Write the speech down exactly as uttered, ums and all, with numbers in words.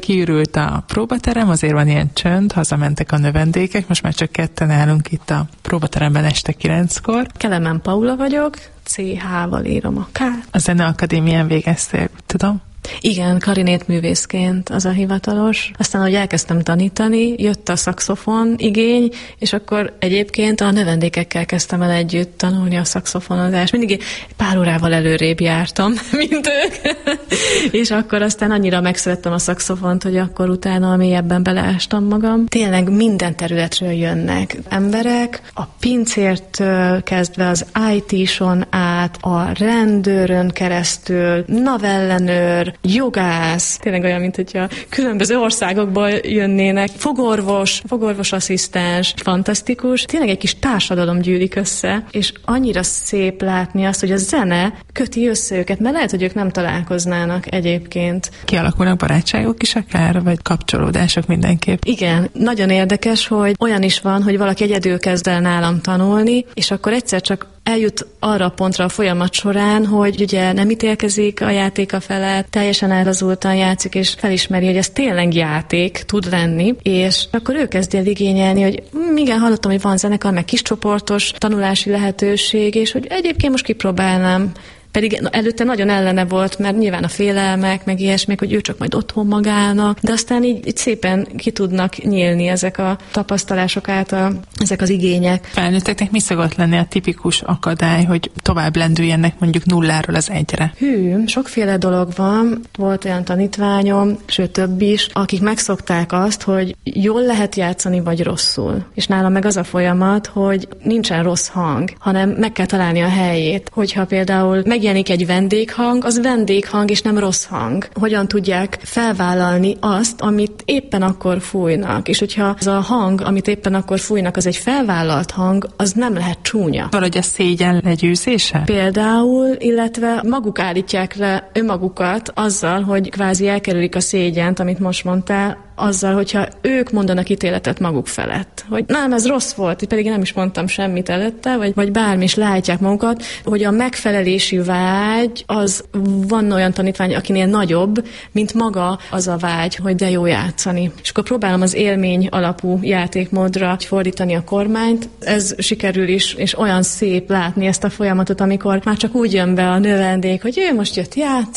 kiürült a próbaterem, azért van ilyen csönd, hazamentek a növendékek, most már csak ketten állunk itt a próbateremben este kilenckor. Kelemen Paula vagyok, cé há-val írom a K. A Zeneakadémián végeztél, tudom? Igen, klarinét művészként az a hivatalos. Aztán, hogy elkezdtem tanítani, jött a szaxofon igény, és akkor egyébként a növendékekkel kezdtem el együtt tanulni a szaxofonozást. Mindig pár órával előrébb jártam, mint ők. És akkor aztán annyira megszerettem a szaxofont, hogy akkor utána mélyebben beleástam magam. Tényleg minden területről jönnek emberek, a pincértől kezdve az í té-son át, a rendőrön keresztül, navellenőr, jogász, tényleg olyan, mint hogyha különböző országokból jönnének, fogorvos, fogorvosasszisztens, fantasztikus. Tényleg egy kis társadalom gyűlik össze, és annyira szép látni azt, hogy a zene köti össze őket, mert lehet, hogy ők nem találkoznának egyébként. Kialakulnak barátságok is akár, vagy kapcsolódások mindenképp? Igen, nagyon érdekes, hogy olyan is van, hogy valaki egyedül kezd el nálam tanulni, és akkor egyszer csak eljut arra a pontra a folyamat során, hogy ugye nem ítélkezik a játéka felett, teljesen elrazultan játszik, és felismeri, hogy ez tényleg játék tud lenni, és akkor ő kezdi el igényelni, hogy hm, igen, hallottam, hogy van zenekar, meg kiscsoportos tanulási lehetőség, és hogy egyébként most kipróbálnám. Pedig előtte nagyon ellene volt, mert nyilván a félelmek, meg ilyesmik, hogy ő csak majd otthon magának, de aztán így, így szépen ki tudnak nyílni ezek a tapasztalások által, ezek az igények. Felnőtteknek mi szokott lenni a tipikus akadály, hogy tovább lendüljenek mondjuk nulláról az egyre? Hű, sokféle dolog van. Volt olyan tanítványom, sőt több is, akik megszokták azt, hogy jól lehet játszani, vagy rosszul. És nálam meg az a folyamat, hogy nincsen rossz hang, hanem meg kell találni a helyét. Hogyha például meg megjelenik egy vendéghang, az vendéghang és nem rossz hang. Hogyan tudják felvállalni azt, amit éppen akkor fújnak. És hogyha az a hang, amit éppen akkor fújnak, az egy felvállalt hang, az nem lehet csúnya. Valahogy a szégyen legyőzése? Például, illetve maguk állítják le önmagukat azzal, hogy kvázi elkerülik a szégyent, amit most mondtál, azzal, hogyha ők mondanak ítéletet maguk felett. Hogy nem, ez rossz volt, pedig nem is mondtam semmit előtte, vagy, vagy bármi is látják magukat, hogy a megfelelési vágy, az van olyan tanítvány, akinél nagyobb, mint maga az a vágy, hogy de jó játszani. És akkor próbálom az élmény alapú játékmódra fordítani a kormányt. Ez sikerül is, és olyan szép látni ezt a folyamatot, amikor már csak úgy jön be a növendék, hogy ő most jött játszani,